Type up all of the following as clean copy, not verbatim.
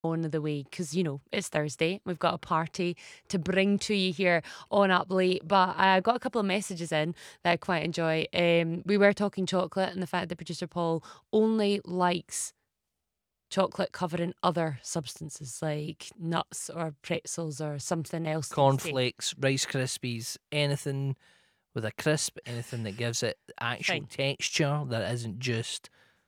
on the way because, it's Thursday. We've got a party to bring to you here on Up Late. But I got a couple of messages in that I quite enjoy. We were talking chocolate and the fact that producer Paul only likes chocolate covered in other substances like nuts or pretzels or something else. Cornflakes, Rice Krispies, anything with a crisp, anything that gives it actual Fine. texture that isn't just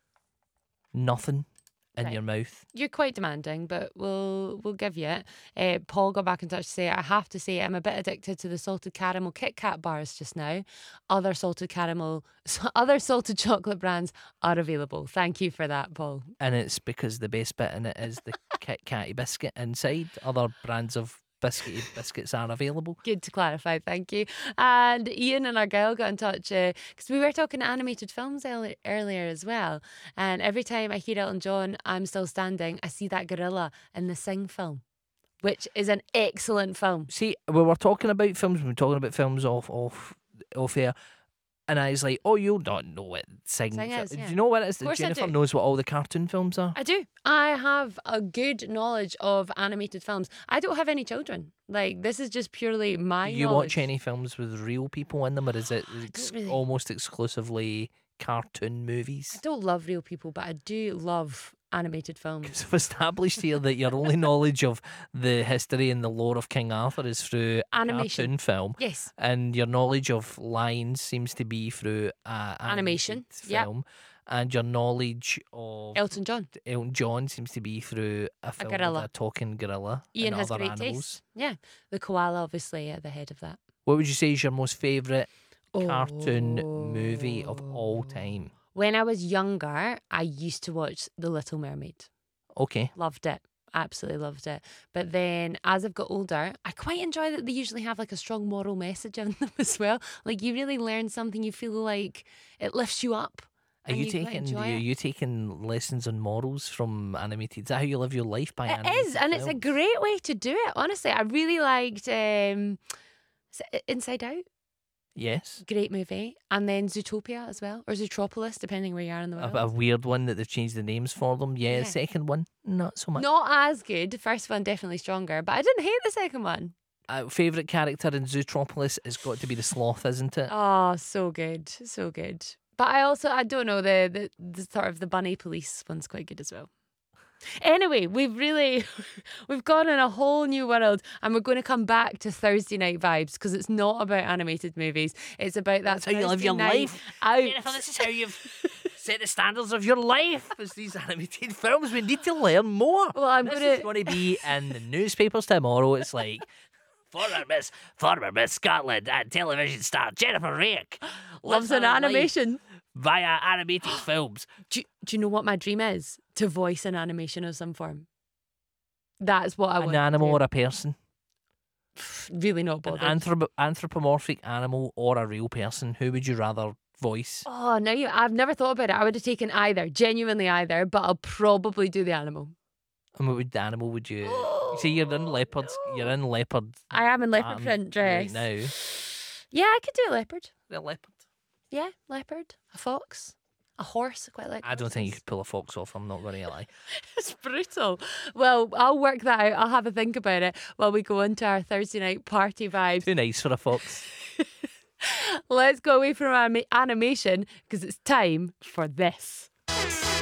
nothing in Right. your mouth. You're quite demanding, but we'll give you it. Paul got back in touch to say, I have to say I'm a bit addicted to the salted caramel Kit Kat bars just now. Other salted chocolate brands are available. Thank you for that, Paul. And it's because the best bit in it is the Kit Katty biscuit inside. Other brands of biscuits are available. Good to clarify, thank you. And Ian and Argyle got in touch because we were talking animated films earlier as well. And every time I hear Elton John, I'm Still Standing, I see that gorilla in the Sing film, which is an excellent film. See, we were talking about films, we were talking about films off air, and I was like, oh, you don't know what Sing is, Do yeah. you know what it is? Of course I Jennifer do. knows what all the cartoon films are. I do. I have a good knowledge of animated films. I don't have any children. Like, this is just purely my Do you knowledge. watch any films with real people in them, or is it really. almost exclusively cartoon movies? I don't love real people, but I do love animated films. Because I've established here that your only knowledge of the history and the lore of King Arthur is through Animation. cartoon film. Yes. And your knowledge of lines seems to be through Animation, animated yep. film. And your knowledge of Elton John. Elton John seems to be through a film gorilla. with a talking gorilla Ian and has other great animals. taste. Yeah. The koala, obviously, at the head of that. What would you say is your most favourite cartoon movie of all time? When I was younger, I used to watch The Little Mermaid. Okay. Loved it. Absolutely loved it. But then as I've got older, I quite enjoy that they usually have like a strong moral message in them as well. Like you really learn something, you feel like it lifts you up. Are you taking lessons on morals from animated? Is that how you live your life by animated It is, and it's a films? great way to do it. Honestly, I really liked Inside Out. Yes. Great movie. And then Zootopia as well, or Zootropolis, depending where you are in the world. A weird one that they've changed the names for them. Yeah, Yeah. the second one, not so much. Not as good. The first one definitely stronger, but I didn't hate the second one. Favourite character in Zootropolis has got to be the sloth, isn't it? Oh, so good, so good. But I don't know, the sort of the bunny police one's quite good as well. Anyway, we've gone in a whole new world, and we're going to come back to Thursday night vibes because it's not about animated movies. It's about that. That's how you live your Thursday life. night out. Jennifer, this is how you've set the standards of your life. It's these animated films. We need to learn more. Well, This is going to be in the newspapers tomorrow. It's like former Miss Scotland and television star Jennifer Rake Loves lives an her life animation. via animated films. Do you know what my dream is? To voice an animation of some form. That's what I want. An animal to or a person, do. Really not an bothered. anthropomorphic animal or a real person. Who would you rather voice? Oh, I've never thought about it. I would have taken either, genuinely either, but I'll probably do the animal. And what animal would you? You see, you're in leopard. You're in leopard. I am in leopard print dress. right now. Yeah, I could do a leopard. A leopard. Yeah, leopard. A fox. A horse. I quite like I don't think you horses. could pull a fox off. I'm not going to lie. It's brutal. Well, I'll work that out. I'll have a think about it while we go into our Thursday night party vibes. Too nice for a fox. Let's go away from animation because it's time for this.